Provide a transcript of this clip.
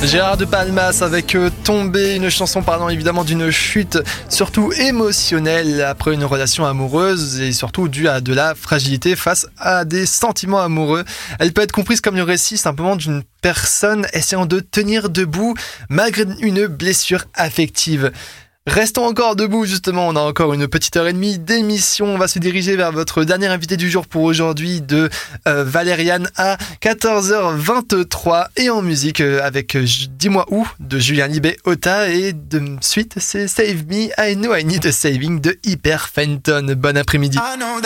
Gérard de Palmas avec Tomber, une chanson parlant évidemment d'une chute surtout émotionnelle après une relation amoureuse et surtout due à de la fragilité face à des sentiments amoureux. Elle peut être comprise comme le récit simplement d'une personne essayant de tenir debout malgré une blessure affective. Restons encore debout justement, on a encore une petite heure et demie d'émission. On va se diriger vers votre dernier invité du jour pour aujourd'hui de Valériane à 14h23 et en musique avec Dis-moi où de Julien Libé Ota et de suite c'est Save Me, I Know I Need a Saving de Hyper Fenton. Bon après-midi.